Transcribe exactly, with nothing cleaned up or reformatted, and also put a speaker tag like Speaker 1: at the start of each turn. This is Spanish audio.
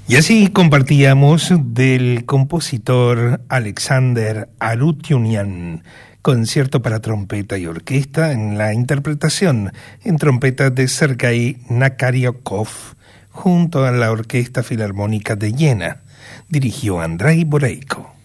Speaker 1: Y así compartíamos del compositor Alexander Arutyunian, concierto para trompeta y orquesta, en la interpretación en trompeta de Sergei Nakaryakov, junto a la Orquesta Filarmónica de Viena. Dirigió Andrei Boreiko.